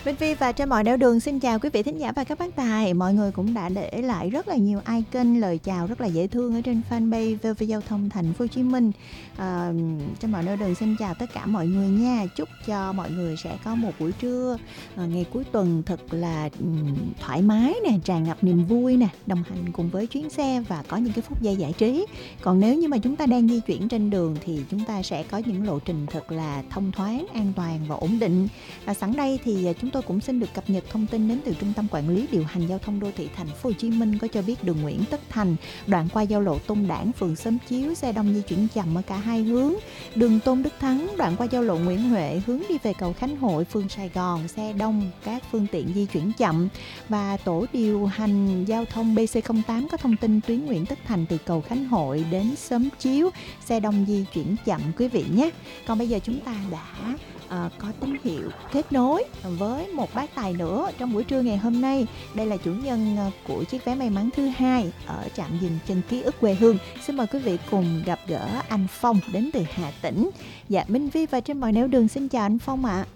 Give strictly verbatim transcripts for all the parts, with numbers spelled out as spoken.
Minh Vi và trên mọi nẻo đường xin chào quý vị thính giả và các bác tài. Mọi người cũng đã để lại rất là nhiều icon, lời chào rất là dễ thương ở trên fanpage vê o vê Giao thông Thành phố Hồ Chí Minh. À, trên mọi nẻo đường xin chào tất cả mọi người nha. Chúc cho mọi người sẽ có một buổi trưa, à, ngày cuối tuần thật là um, thoải mái nè, tràn ngập niềm vui nè, đồng hành cùng với chuyến xe và có những cái phút giây giải trí. Còn nếu như mà chúng ta đang di chuyển trên đường thì chúng ta sẽ có những lộ trình thật là thông thoáng, an toàn và ổn định. À, sẵn đây thì chúng tôi cũng xin được cập nhật thông tin đến từ Trung tâm Quản lý Điều hành Giao thông Đô thị Thành phố Hồ Chí Minh có cho biết đường Nguyễn Tất Thành, đoạn qua giao lộ Tôn Đản, phường Xóm Chiếu, xe đông di chuyển chậm ở cả hai hướng. Đường Tôn Đức Thắng, đoạn qua giao lộ Nguyễn Huệ, hướng đi về cầu Khánh Hội, phường Sài Gòn, xe đông, các phương tiện di chuyển chậm. Và tổ điều hành giao thông bê xê không tám có thông tin tuyến Nguyễn Tất Thành từ cầu Khánh Hội đến Xóm Chiếu, xe đông di chuyển chậm quý vị nhé. Còn bây giờ chúng ta đã À, có tín hiệu kết nối với một bác tài nữa trong buổi trưa ngày hôm nay. Đây là chủ nhân của chiếc vé may mắn thứ hai ở trạm dừng chân ký ức quê hương. Xin mời quý vị cùng gặp gỡ anh Phong đến từ Hà Tĩnh. Dạ, Minh Vi và trên mọi nẻo đường xin chào anh Phong ạ.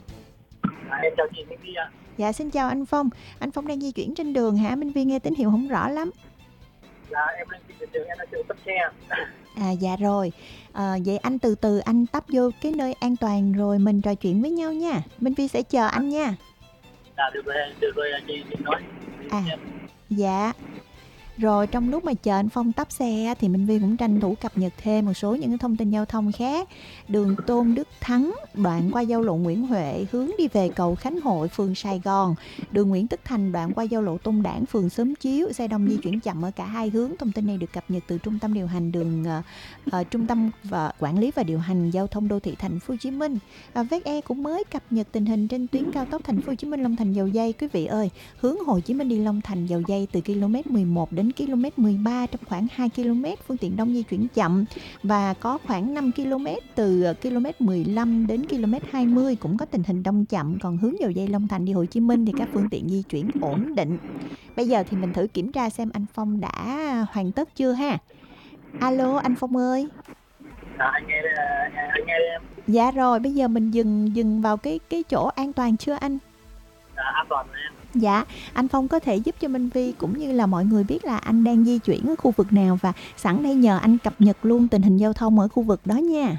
À, em chào chị Minh Vi ạ. Dạ, xin chào anh Phong. Anh Phong đang di chuyển trên đường hả? Minh Vi nghe tín hiệu không rõ lắm. Dạ, em đang di chuyển trên đường, em đang tự tấp xe. À dạ rồi, à, vậy anh từ từ anh tấp vô cái nơi an toàn rồi mình trò chuyện với nhau nha. Minh Vi sẽ chờ anh nha. Dạ được rồi, được rồi chị, chị nói. À, dạ. Rồi trong lúc mà chờ anh Phong tấp xe thì Minh Vi cũng tranh thủ cập nhật thêm một số những cái thông tin giao thông khác. Đường Tôn Đức Thắng, đoạn qua giao lộ Nguyễn Huệ, hướng đi về cầu Khánh Hội, phường Sài Gòn. Đường Nguyễn Tất Thành, đoạn qua giao lộ Tôn Đản, phường Xóm Chiếu, xe đông di chuyển chậm ở cả hai hướng. Thông tin này được cập nhật từ Trung tâm điều hành đường uh, uh, Trung tâm và Quản lý và Điều hành Giao thông Đô thị Thành phố Hồ Chí Minh. Uh, vê e cũng mới cập nhật tình hình trên tuyến cao tốc Thành phố Hồ Chí Minh Long Thành Dầu Giây quý vị ơi. Hướng Hồ Chí Minh đi Long Thành Dầu Giây từ km mười một đến km mười ba, trong khoảng hai ki lô mét, phương tiện đông di chuyển chậm, và có khoảng năm ki lô mét từ km mười lăm đến km hai mươi cũng có tình hình đông chậm. Còn hướng Dầu Giây Long Thành đi Hồ Chí Minh thì các phương tiện di chuyển ổn định. Bây giờ thì mình thử kiểm tra xem anh Phong đã hoàn tất chưa ha. Alo anh Phong ơi. À, anh nghe anh nghe em. Dạ rồi, bây giờ mình dừng dừng vào cái cái chỗ an toàn chưa anh? À, an toàn rồi em. Dạ, anh Phong có thể giúp cho Minh Vi cũng như là mọi người biết là anh đang di chuyển ở khu vực nào, và sẵn đây nhờ anh cập nhật luôn tình hình giao thông ở khu vực đó nha.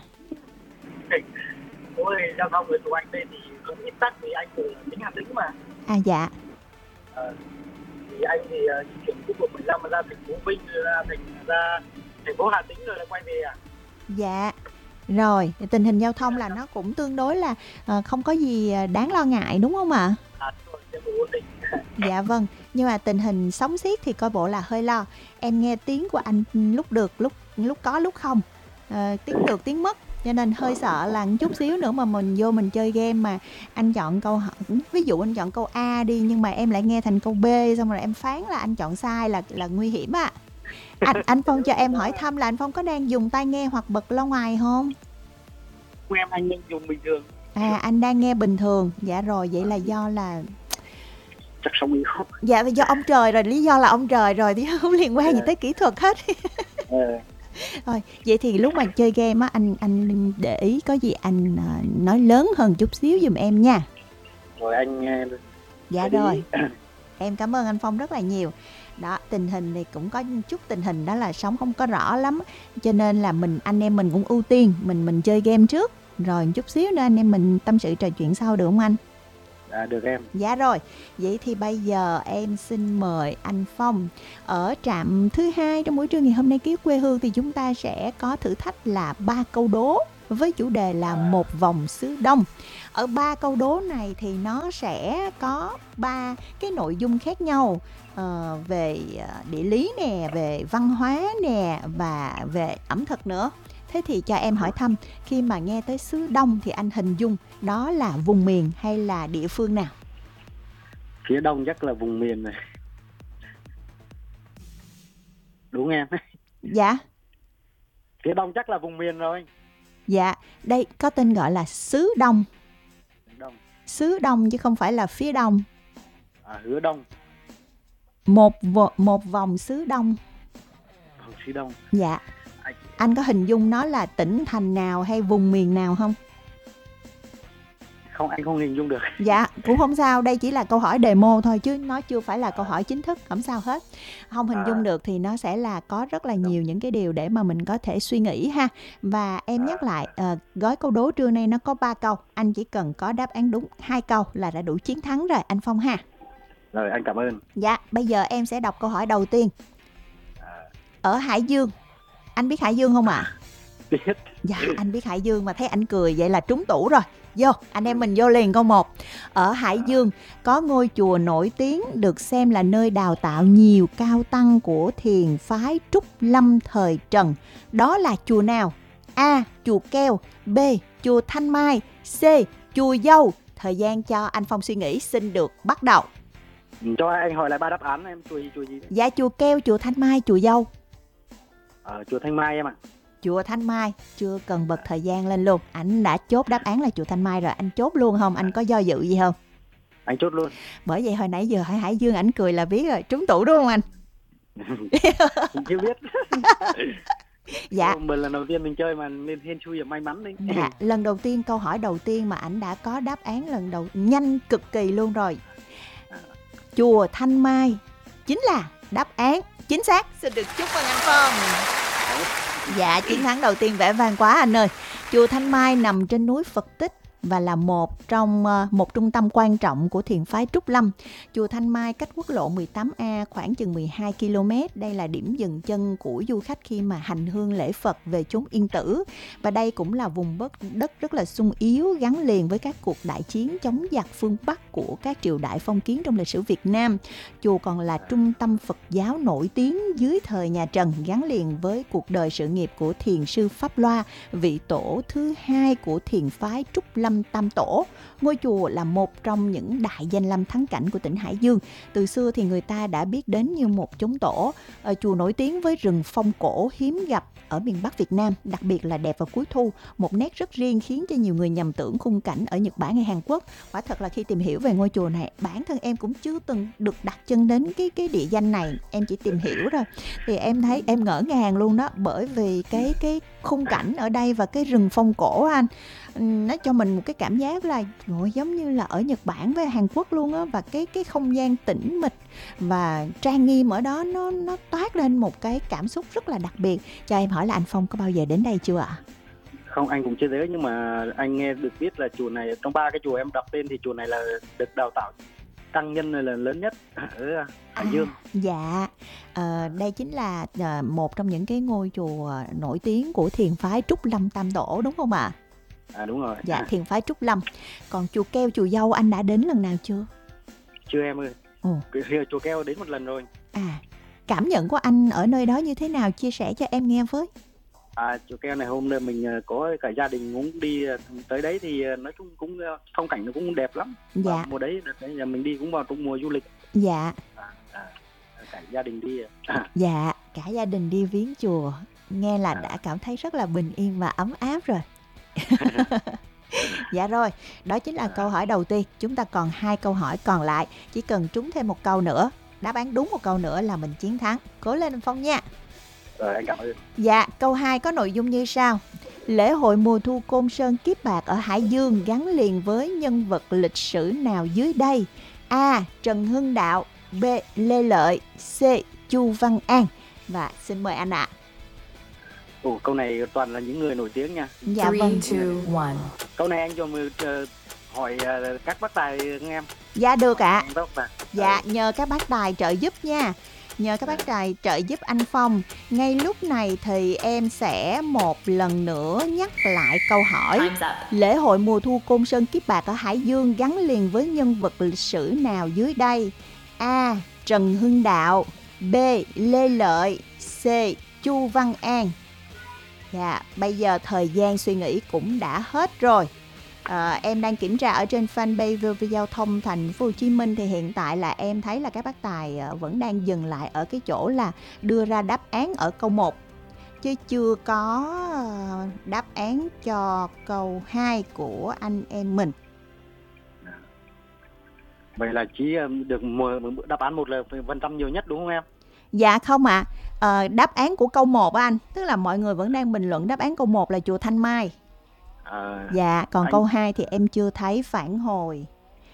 Ôi, giao thông người của anh đây thì không ít tắc vì anh từ tính Hà Tĩnh mà. À dạ. À, thì anh thì uh, di chuyển khu vực mười lăm ra thành phố Vinh, ra thành ra thành phố Hà Tĩnh rồi lại quay về à? Dạ. Rồi, tình hình giao thông là nó cũng tương đối là uh, không có gì đáng lo ngại đúng không ạ? À, rồi, ổn định. Dạ vâng, nhưng mà tình hình sóng xiết thì coi bộ là hơi lo. Em nghe tiếng của anh lúc được, lúc lúc có, lúc không. À, tiếng được, tiếng mất. Cho nên hơi sợ là một chút xíu nữa mà mình vô mình chơi game mà anh chọn câu, ví dụ anh chọn câu A đi, nhưng mà em lại nghe thành câu B, xong rồi em phán là anh chọn sai là là nguy hiểm ạ. À. Anh, anh Phong cho em hỏi thăm là anh Phong có đang dùng tai nghe hoặc bật loa ngoài không? Em anh đang dùng bình thường. À, anh đang nghe bình thường. Dạ rồi, vậy là do là chắc sống yếu. Dạ do ông trời rồi, lý do là ông trời rồi, chứ không liên quan gì tới kỹ thuật hết. Rồi, vậy thì lúc mà chơi game á, anh anh để ý có gì anh uh, nói lớn hơn chút xíu giùm em nha. Rồi anh. Dạ rồi. Em cảm ơn anh Phong rất là nhiều. Đó, tình hình thì cũng có chút tình hình đó là sóng không có rõ lắm, cho nên là mình anh em mình cũng ưu tiên mình mình chơi game trước, rồi chút xíu nữa anh em mình tâm sự trò chuyện sau được không anh? Dạ được em. Dạ rồi, vậy thì bây giờ em xin mời anh Phong. Ở trạm thứ hai trong buổi trưa ngày hôm nay ký quê hương thì chúng ta sẽ có thử thách là ba câu đố với chủ đề là một vòng xứ Đông. Ở ba câu đố này thì nó sẽ có ba cái nội dung khác nhau, uh, về địa lý nè, về văn hóa nè và về ẩm thực nữa. Thế thì cho em hỏi thăm, khi mà nghe tới xứ Đông thì anh hình dung đó là vùng miền hay là địa phương nào? Phía Đông chắc là vùng miền này. Đúng em. Dạ. Phía Đông chắc là vùng miền rồi. Dạ, đây có tên gọi là xứ Đông. Đông. Xứ Đông chứ không phải là phía Đông. À, hứa Đông. Một, v- một vòng xứ Đông. Vòng xứ Đông. Dạ. Anh có hình dung nó là tỉnh thành nào hay vùng miền nào không? Không, anh không hình dung được. Dạ, cũng không sao, đây chỉ là câu hỏi demo thôi chứ nó chưa phải là câu hỏi chính thức, không sao hết. Không hình dung À, được thì nó sẽ là có rất là đúng. nhiều những cái điều để mà mình có thể suy nghĩ ha. Và em nhắc À, lại, ờ, gói câu đố trưa nay nó có ba câu, anh chỉ cần có đáp án đúng hai câu là đã đủ chiến thắng rồi anh Phong ha. rồi anh cảm ơn. Dạ, bây giờ em sẽ đọc câu hỏi đầu tiên. À, Ở Hải Dương, anh biết Hải Dương không ạ? À? biết. Dạ, anh biết Hải Dương mà thấy anh cười vậy là trúng tủ rồi. Vô, anh em mình vô liền câu một. Ở Hải Dương có ngôi chùa nổi tiếng được xem là nơi đào tạo nhiều cao tăng của thiền phái Trúc Lâm thời Trần. Đó là chùa nào? A. Chùa Keo. B. Chùa Thanh Mai. C. Chùa Dâu. Thời gian cho anh Phong suy nghĩ xin được bắt đầu. Cho anh hỏi lại ba đáp án em, chùa gì chùa gì? Dạ, chùa Keo, chùa Thanh Mai, chùa Dâu. Ờ, chùa Thanh Mai em ạ. Chùa Thanh Mai, chưa cần bật thời gian lên luôn. Anh đã chốt đáp án là chùa Thanh Mai rồi. Anh chốt luôn không? Anh có do dự gì không? Anh chốt luôn. Bởi vậy hồi nãy giờ Hải Hải Dương ảnh cười là biết rồi. Trúng tủ đúng không anh? Chưa biết. Dạ. Mình lần đầu tiên mình chơi mà nên hên xui và may mắn đi. Dạ, lần đầu tiên, câu hỏi đầu tiên mà ảnh đã có đáp án lần đầu, nhanh cực kỳ luôn rồi. Chùa Thanh Mai chính là đáp án chính xác. Xin được chúc mừng anh Phong. Dạ, chiến thắng đầu tiên vẻ vang quá anh ơi. Chùa Thanh Mai nằm trên núi Phật Tích và là một trong một trung tâm quan trọng của thiền phái Trúc Lâm. Chùa Thanh Mai cách quốc lộ mười tám A khoảng chừng mười hai ki lô mét. Đây là điểm dừng chân của du khách khi mà hành hương lễ Phật về chốn yên tử. Và đây cũng là vùng đất rất là sung yếu gắn liền với các cuộc đại chiến chống giặc phương Bắc của các triều đại phong kiến trong lịch sử Việt Nam. Chùa còn là trung tâm Phật giáo nổi tiếng dưới thời nhà Trần, gắn liền với cuộc đời sự nghiệp của thiền sư Pháp Loa, vị tổ thứ hai của thiền phái Trúc Lâm Tam Tổ. Ngôi chùa là một trong những đại danh lam thắng cảnh của tỉnh Hải Dương. Từ xưa thì người ta đã biết đến như một chốn tổ. Ở chùa nổi tiếng với rừng phong cổ hiếm gặp ở miền Bắc Việt Nam, đặc biệt là đẹp vào cuối thu. Một nét rất riêng khiến cho nhiều người nhầm tưởng khung cảnh ở Nhật Bản hay Hàn Quốc. Quả thật là khi tìm hiểu về ngôi chùa này, bản thân em cũng chưa từng được đặt chân đến cái cái địa danh này. Em chỉ tìm hiểu rồi thì em thấy em ngỡ ngàng luôn đó, bởi vì cái cái khung cảnh ở đây và cái rừng phong cổ anh, nó cho mình một cái cảm giác là ngồi giống như là ở Nhật Bản với Hàn Quốc luôn á. Và cái cái không gian tĩnh mịch và trang nghiêm ở đó nó nó toát lên một cái cảm xúc rất là đặc biệt. Cho em hỏi là anh Phong có bao giờ đến đây chưa ạ? Không, anh cũng chưa tới, nhưng mà anh nghe được biết là chùa này, trong ba cái chùa em đọc tên thì chùa này là được đào tạo tăng nhân là lớn nhất ở Hải Dương. À, dạ, à, đây chính là à, một trong những cái ngôi chùa nổi tiếng của thiền phái Trúc Lâm Tam Tổ đúng không ạ? À đúng rồi. Dạ, thiền phái Trúc Lâm. Còn chùa Keo, chùa Dâu anh đã đến lần nào chưa? Chưa em ơi. Ồ. Chùa Keo đến một lần rồi. À, cảm nhận của anh ở nơi đó như thế nào? Chia sẻ cho em nghe với. À, chùa Keo này hôm nay mình có cả gia đình cũng đi tới đấy thì nói chung cũng phong cảnh nó cũng đẹp lắm. Dạ. Và mùa đấy, đấy nhà mình đi cũng vào trong mùa du lịch. Dạ. À, à, cả gia đình đi. À. Dạ, cả gia đình đi viếng chùa, nghe là đã cảm thấy rất là bình yên và ấm áp rồi. Dạ rồi, đó chính là câu hỏi đầu tiên. Chúng ta còn hai câu hỏi còn lại, chỉ cần trúng thêm một câu nữa, đáp án đúng một câu nữa là mình chiến thắng. Cố lên anh Phong nha. Rồi, anh cảm ơn. Dạ, câu hai có nội dung như sau. Lễ hội mùa thu Côn Sơn Kiếp Bạc ở Hải Dương gắn liền với nhân vật lịch sử nào dưới đây? A. Trần Hưng Đạo. B. Lê Lợi. C. Chu Văn An. Và xin mời anh ạ. À. Ồ, câu này toàn là những người nổi tiếng nha. Dạ vâng. Three, câu này anh cho mình uh, hỏi uh, các bác tài nghe em. Dạ được ạ. À. Dạ, nhờ các bác tài trợ giúp nha. Nhờ các bác tài trợ giúp anh Phong. Ngay lúc này thì em sẽ một lần nữa nhắc lại câu hỏi. Lễ hội mùa thu Côn Sơn Kiếp Bạc ở Hải Dương gắn liền với nhân vật lịch sử nào dưới đây? A. Trần Hưng Đạo. B. Lê Lợi. C. Chu Văn An. Dạ, bây giờ thời gian suy nghĩ cũng đã hết rồi. À, em đang kiểm tra ở trên fanpage vê o vê Giao thông Thành phố Hồ Chí Minh thì hiện tại là em thấy là các bác tài vẫn đang dừng lại ở cái chỗ là đưa ra đáp án ở câu một, chứ chưa có đáp án cho câu hai của anh em mình. Vậy là chỉ được đáp án một là phần trăm nhiều nhất đúng không em? Dạ không ạ. À, đáp án của câu một anh, tức là mọi người vẫn đang bình luận đáp án câu một là chùa Thanh Mai. À, Dạ, còn anh câu hai thì em chưa thấy phản hồi.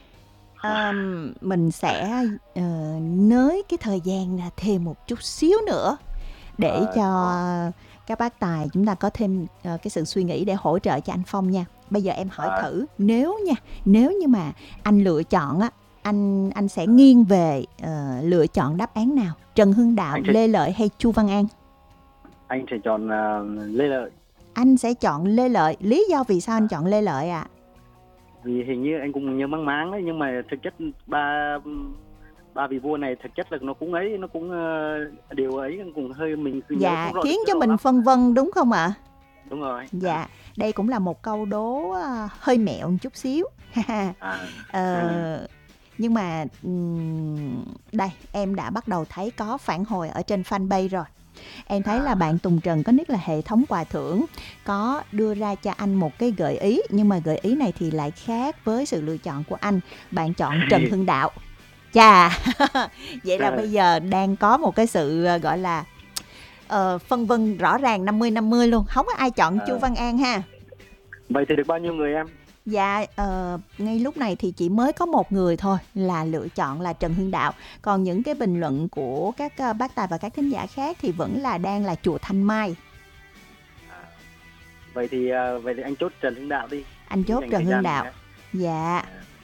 Ờm, mình sẽ ờ, nới cái thời gian ra thêm một chút xíu nữa để ờ, cho có. các bác tài chúng ta có thêm ờ, cái sự suy nghĩ để hỗ trợ cho anh Phong nha. Bây giờ em hỏi Ờ, thử, nếu nha, nếu như mà anh lựa chọn á, anh anh sẽ nghiêng về ờ, lựa chọn đáp án nào? Trần Hưng Đạo, anh sẽ Lê Lợi hay Chu Văn An? anh sẽ chọn ờ, Lê Lợi. Anh sẽ chọn Lê Lợi. Lý do vì sao anh chọn Lê Lợi ạ? À? Vì hình như anh cũng nhớ mang máng đấy, nhưng mà thực chất ba ba vị vua này thực chất là nó cũng ấy, nó cũng ờ, điều ấy cũng hơi mình cứ nhớ Dạ, không rõ được khiến cho rõ mình lắm. phân vân đúng không ạ? À? Đúng rồi. Dạ, đây cũng là một câu đố uh, hơi mẹo một chút xíu. À, ờ, nhưng mà um, đây em đã bắt đầu thấy có phản hồi ở trên fanpage rồi. Em thấy là bạn Tùng Trần có nick là hệ thống quà thưởng có đưa ra cho anh một cái gợi ý, nhưng mà gợi ý này thì lại khác với sự lựa chọn của anh. Bạn chọn Trần Hưng Đạo. Chà, vậy là bây giờ đang có một cái sự gọi là uh, phân vân rõ ràng năm mươi năm mươi luôn. Không có ai chọn à. Chu Văn An ha. Vậy thì được bao nhiêu người em? Dạ, uh, ngay lúc này thì chỉ mới có một người thôi là lựa chọn là Trần Hưng Đạo. Còn những cái bình luận của các uh, bác tài và các thính giả khác thì vẫn là đang là chùa Thanh Mai. À, vậy thì uh, vậy thì anh chốt Trần Hưng Đạo đi. Anh chốt Trần Hưng Đạo. Nữa. Dạ.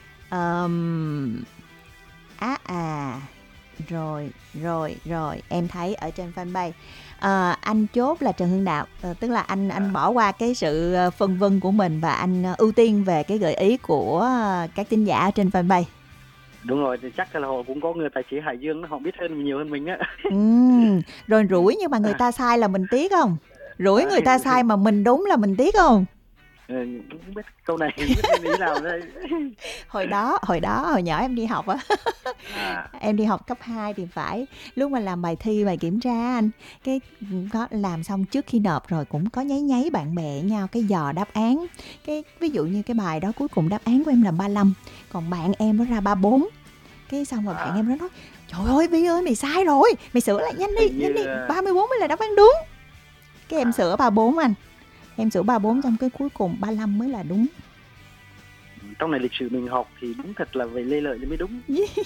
Um, à à. Rồi, rồi, rồi, em thấy ở trên fanpage. À, anh chốt là Trần Hưng Đạo, à, tức là anh anh bỏ qua cái sự phân vân của mình và anh ưu tiên về cái gợi ý của các thính giả trên fanpage. Đúng rồi, thì chắc là họ cũng có người tài xế Hải Dương, họ biết hơn nhiều hơn mình á. Ừ, rồi rủi nhưng mà người ta sai là mình tiếc không? Rủi người ta sai mà mình đúng là mình tiếc không? Ừ, không biết câu này không biết nghĩ nào đây. hồi đó hồi đó hồi nhỏ em đi học á, à. Em đi học cấp hai thì phải, lúc mà làm bài thi bài kiểm tra anh, cái có làm xong trước khi nộp rồi cũng có nháy nháy bạn bè nhau cái dò đáp án, cái ví dụ như cái bài đó cuối cùng đáp án của em là ba mươi lăm, còn bạn em nó ra ba mươi bốn, cái xong rồi à. Bạn em nó nói trời ơi Vi ơi mày sai rồi, mày sửa lại nhanh đi nhanh đi, ba mươi bốn mới là đáp án đúng, cái em à. Sửa ba mươi bốn anh. Em sửa ba mươi bốn trong cái cuối cùng ba mươi lăm mới là đúng. Trong này lịch sử mình học thì đúng thật là về Lê Lợi thì mới đúng.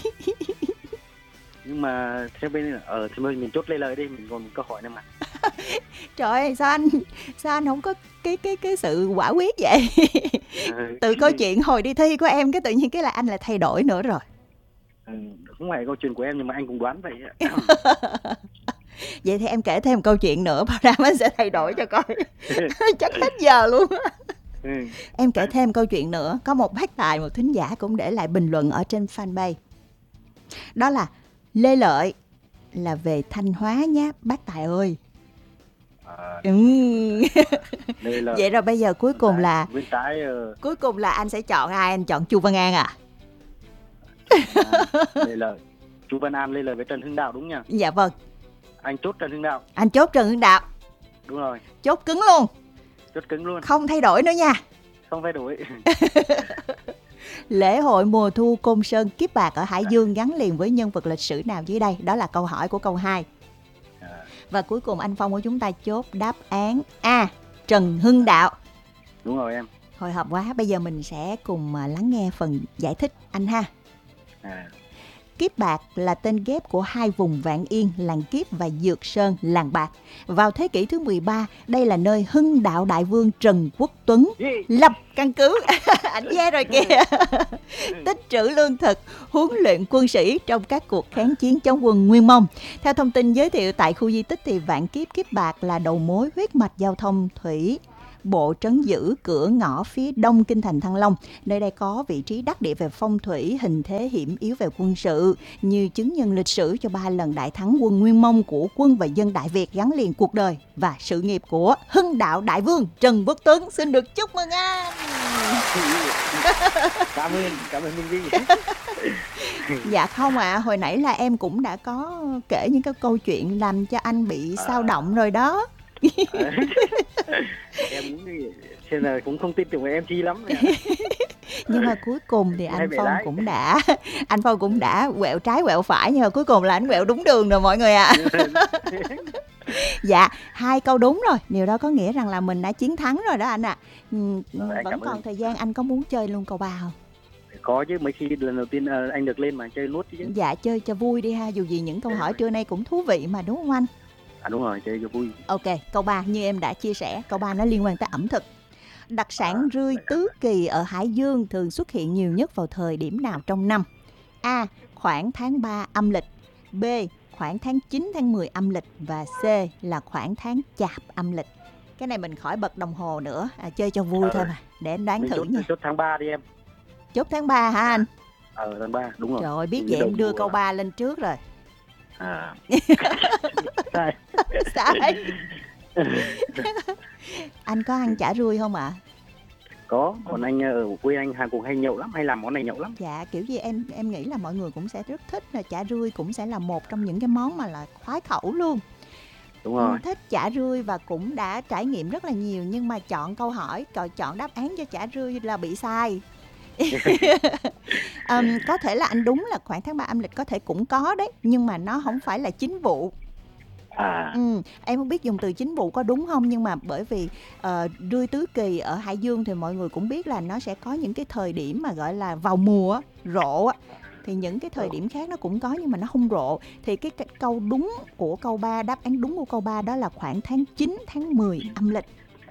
Nhưng mà theo bên ở ờ, thì mình chốt Lê Lợi đi, mình còn một câu hỏi nữa mà. Trời ơi, sao anh sao anh không có cái cái cái sự quả quyết vậy? Từ câu chuyện hồi đi thi của em cái tự nhiên cái là anh lại thay đổi nữa rồi. Ừ, không phải câu chuyện của em nhưng mà anh cũng đoán vậy. Vậy thì em kể thêm một câu chuyện nữa, bảo đảm anh sẽ thay đổi cho coi. Chắc hết giờ luôn. Ừ. Em kể thêm câu chuyện nữa. Có một bác tài, một thính giả cũng để lại bình luận ở trên fanpage. Đó là Lê Lợi là về Thanh Hóa nhá bác tài ơi. À, ừ. Lợi. Vậy rồi bây giờ cuối cùng là trái, uh... cuối cùng là anh sẽ chọn ai? Anh chọn Chu Văn An à? Lê Lợi, Chu Văn An Lê Lợi với Trần Hưng Đạo đúng nha? Dạ vâng. Anh chốt Trần Hưng Đạo. Anh chốt Trần Hưng Đạo. Đúng rồi. Chốt cứng luôn. Chốt cứng luôn. Không thay đổi nữa nha. Không thay đổi. Lễ hội mùa thu Côn Sơn Kiếp Bạc ở Hải Dương gắn liền với nhân vật lịch sử nào dưới đây? Đó là câu hỏi của câu hai. À. Và cuối cùng anh Phong của chúng ta chốt đáp án A, Trần Hưng Đạo. Đúng rồi em. Hồi hộp quá, bây giờ mình sẽ cùng lắng nghe phần giải thích anh ha. À. Kiếp Bạc là tên ghép của hai vùng Vạn Yên, làng Kiếp và Dược Sơn, làng Bạc. Vào thế kỷ thứ mười ba, đây là nơi Hưng Đạo Đại Vương Trần Quốc Tuấn lập căn cứ. Ảnh ve rồi kìa. Tích trữ lương thực, huấn luyện quân sĩ trong các cuộc kháng chiến chống quân Nguyên Mông. Theo thông tin giới thiệu tại khu di tích thì Vạn Kiếp Kiếp Bạc là đầu mối huyết mạch giao thông thủy bộ trấn giữ cửa ngõ phía đông kinh thành Thăng Long. Nơi đây có vị trí đắc địa về phong thủy, hình thế hiểm yếu về quân sự, như chứng nhân lịch sử cho ba lần đại thắng quân Nguyên Mông của quân và dân Đại Việt, gắn liền cuộc đời và sự nghiệp của Hưng Đạo Đại Vương Trần Quốc Tuấn. Xin được chúc mừng anh. Cảm ơn, cảm ơn Minh Vi. Dạ không ạ, à, hồi nãy là em cũng đã có kể những cái câu chuyện làm cho anh bị à. Sao động rồi đó. Em xem là cũng không tin tưởng em chi lắm. Nhưng mà cuối cùng thì anh Phong lái. cũng đã anh Phong cũng đã quẹo trái quẹo phải, nhưng mà cuối cùng là anh quẹo đúng đường rồi mọi người ạ. À. Dạ, hai câu đúng rồi. Điều đó có nghĩa rằng là mình đã chiến thắng rồi đó anh ạ. Ừ, Rồi, anh vẫn cảm còn ơn. thời gian, anh có muốn chơi luôn câu ba không? Có chứ, mấy khi lần đầu tiên ờ, anh được lên mà chơi nốt chứ. Dạ, chơi cho vui đi ha, dù gì những câu Dạ, hỏi vậy. trưa nay cũng thú vị mà đúng không anh? À đúng rồi, chơi cho vui. Ok, câu ba như em đã chia sẻ, câu ba nó liên quan tới ẩm thực. Đặc À, sản rươi vậy à? tứ kỳ ở Hải Dương thường xuất hiện nhiều nhất vào thời điểm nào trong năm? A. Khoảng tháng ba âm lịch. B. Khoảng tháng chín tháng mười âm lịch. Và C là khoảng tháng chạp âm lịch. Cái này mình khỏi bật đồng hồ nữa, à, chơi cho vui Ờ, thôi mà. Để em đoán mình thử chốt nha. chốt tháng ba đi em. Chốt tháng ba hả anh? Ờ tháng ba, đúng rồi. Trời ơi, biết Những vậy cái đầu em đưa mùa. câu ba lên trước rồi. À. Sai. Sai. Anh có ăn chả rươi không ạ? À? Có, còn anh ở quê anh hàng cũng hay nhậu lắm, hay làm món này nhậu lắm. Dạ, kiểu gì em em nghĩ là mọi người cũng sẽ rất thích, là chả rươi cũng sẽ là một trong những cái món mà là khoái khẩu luôn. Đúng rồi. Thích chả rươi và cũng đã trải nghiệm rất là nhiều, nhưng mà chọn câu hỏi, chọn đáp án cho chả rươi là bị sai. um, có thể là anh đúng là khoảng tháng ba âm lịch có thể cũng có đấy, nhưng mà nó không phải là chính vụ. À. Ừ, em không biết dùng từ chính vụ có đúng không, nhưng mà bởi vì uh, rươi tứ kỳ ở Hải Dương thì mọi người cũng biết là nó sẽ có những cái thời điểm mà gọi là vào mùa rộ á, thì những cái thời điểm khác nó cũng có nhưng mà nó không rộ. Thì cái, cái câu đúng của câu ba, đáp án đúng của câu ba đó là khoảng tháng chín tháng mười âm lịch.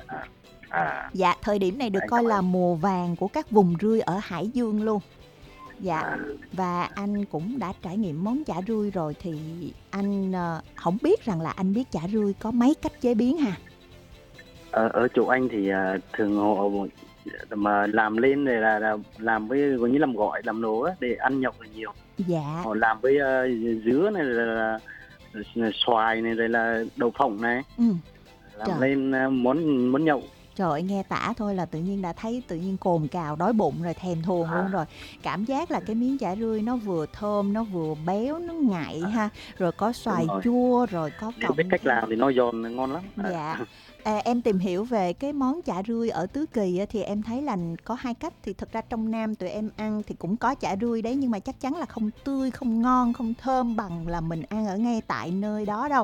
À. Dạ, thời điểm này được Anh coi cảm là ơn. mùa vàng của các vùng rươi ở Hải Dương luôn. Dạ, À. và anh cũng đã trải nghiệm món chả rươi rồi thì anh uh, không biết rằng là anh biết chả rươi có mấy cách chế biến ha. Ở, ở chỗ anh thì uh, thường họ mà làm lên này là, là làm với gọi như làm gỏi, làm nấu á, để ăn nhậu là nhiều. Dạ. Họ làm với uh, dứa này là, là, là xoài này, rồi là đậu phộng này. Ừ. Làm Trời. lên uh, món món nhậu. Trời ơi, nghe tả thôi là tự nhiên đã thấy tự nhiên cồn cào đói bụng rồi, thèm thuồng à. luôn rồi. Cảm giác là cái miếng chả rươi nó vừa thơm, nó vừa béo, nó ngậy à. ha. Rồi có xoài rồi. chua, rồi có cộng. Biết cách làm thì nó giòn ngon lắm. Dạ. À, em tìm hiểu về cái món chả rươi ở Tứ Kỳ thì em thấy là có hai cách. Thì thực ra trong Nam tụi em ăn thì cũng có chả rươi đấy, nhưng mà chắc chắn là không tươi, không ngon, không thơm bằng là mình ăn ở ngay tại nơi đó đâu.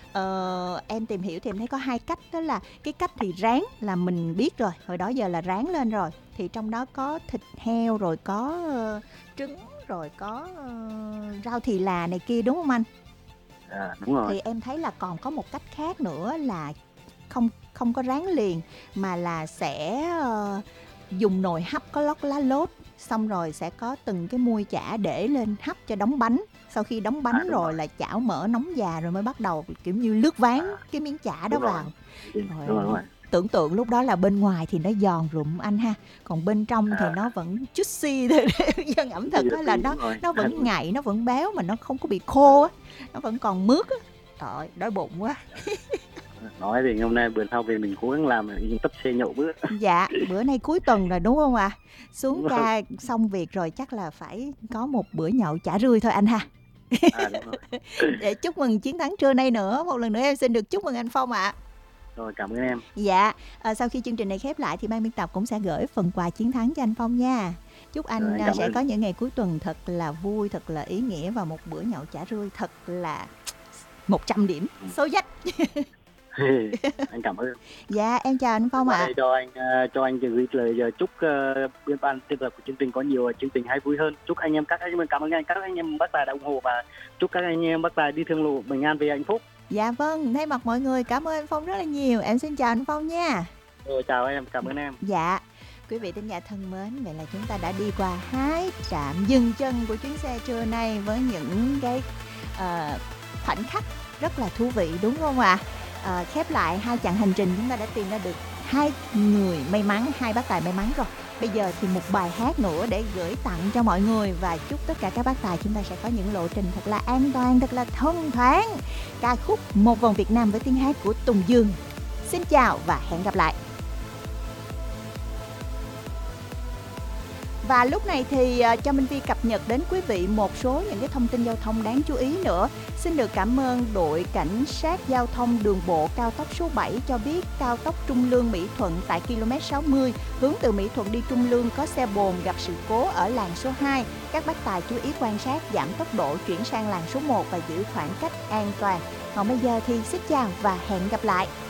Ờ, em tìm hiểu thì em thấy có hai cách, đó là cái cách thì rán là mình biết rồi, hồi đó giờ là rán lên rồi, thì trong đó có thịt heo, rồi có uh, trứng, rồi có uh, rau thì là này kia, đúng không anh? À, đúng rồi. Thì em thấy là còn có một cách khác nữa là không không có rán liền, mà là sẽ uh, dùng nồi hấp có lót lá lốt, xong rồi sẽ có từng cái muôi chả để lên hấp cho đóng bánh. Sau khi đóng bánh à, rồi, rồi là chảo mỡ nóng già rồi mới bắt đầu kiểu như lướt ván à, cái miếng chả đó vào. Rồi. Rồi, đúng rồi. Tưởng tượng lúc đó là bên ngoài thì nó giòn rụm anh ha, còn bên trong à. thì nó vẫn juicy thôi. Dân ẩm thực đó là nó nó vẫn ngậy, nó vẫn béo mà nó không có bị khô á, nó vẫn còn mướt á. Trời ơi, đói bụng quá. Nói thì hôm nay bữa sau về mình cố gắng làm tấp xe nhậu bữa. Dạ, bữa nay cuối tuần rồi đúng không ạ? À? Xuống ca xong việc rồi chắc là phải có một bữa nhậu chả rươi thôi anh ha. À, đúng rồi. Để chúc mừng chiến thắng trưa nay nữa. Một lần nữa em xin được chúc mừng anh Phong ạ. À. Rồi, cảm ơn em. Dạ, à, sau khi chương trình này khép lại thì ban biên tập cũng sẽ gửi phần quà chiến thắng cho anh Phong nha. Chúc anh rồi, sẽ ơn. Có những ngày cuối tuần thật là vui, thật là ý nghĩa, và một bữa nhậu chả rươi thật là một trăm điểm số dách. Anh cảm ơn. Dạ, em chào anh Phong ạ. À. Cho anh cho anh gửi lời chúc uh, biên ban biên tập của chương trình có nhiều chương trình hay vui hơn. Chúc anh em các anh em cảm ơn anh các anh em Bắc Tài đã ủng hộ, và chúc các anh em Bắc Tài đi thương lộ bình an về hạnh phúc. Dạ vâng, thay mặt mọi người cảm ơn anh Phong rất là nhiều. Em xin chào anh Phong nha. Rồi, chào em, cảm ơn em. Dạ. Quý vị thính giả thân mến, vậy là chúng ta đã đi qua hai trạm dừng chân của chuyến xe trưa nay với những cái uh, khoảnh khắc rất là thú vị, đúng không ạ? À? À, khép lại hai chặng hành trình, chúng ta đã tìm ra được hai người may mắn, hai bác tài may mắn rồi. Bây giờ thì một bài hát nữa để gửi tặng cho mọi người, và chúc tất cả các bác tài chúng ta sẽ có những lộ trình thật là an toàn, thật là thông thoáng. Ca khúc Một Vòng Việt Nam với tiếng hát của Tùng Dương. Xin chào và hẹn gặp lại. Và lúc này thì cho Minh Vi cập nhật đến quý vị một số những cái thông tin giao thông đáng chú ý nữa. Xin được cảm ơn đội cảnh sát giao thông đường bộ cao tốc số bảy cho biết cao tốc Trung Lương Mỹ Thuận tại ki lô mét sáu mươi hướng từ Mỹ Thuận đi Trung Lương có xe bồn gặp sự cố ở làn số hai. Các bác tài chú ý quan sát, giảm tốc độ, chuyển sang làn số một và giữ khoảng cách an toàn. Còn bây giờ thì xin chào và hẹn gặp lại.